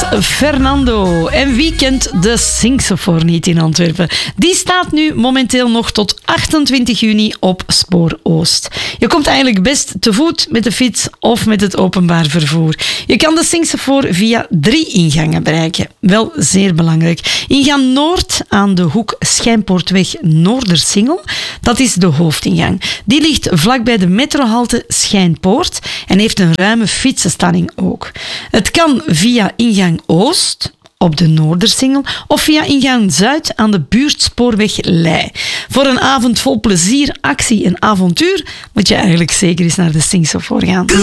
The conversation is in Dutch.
Fernando. En wie kent de Singsefoor niet in Antwerpen? Die staat nu momenteel nog tot 28 juni op Spoor Oost. Je komt eigenlijk best te voet, met de fiets of met het openbaar vervoer. Je kan de Singsefoor via 3 ingangen bereiken. Wel zeer belangrijk. Ingang Noord aan de hoek Schijnpoortweg Noordersingel. Dat is de hoofdingang. Die ligt vlakbij de metrohalte Schijnpoort en heeft een ruime fietsenstalling ook. Het kan via ingang Oost op de Noordersingel of via ingang Zuid aan de buurtspoorweg Leij. Voor een avond vol plezier, actie en avontuur moet je eigenlijk zeker eens naar de Singsefoor gaan.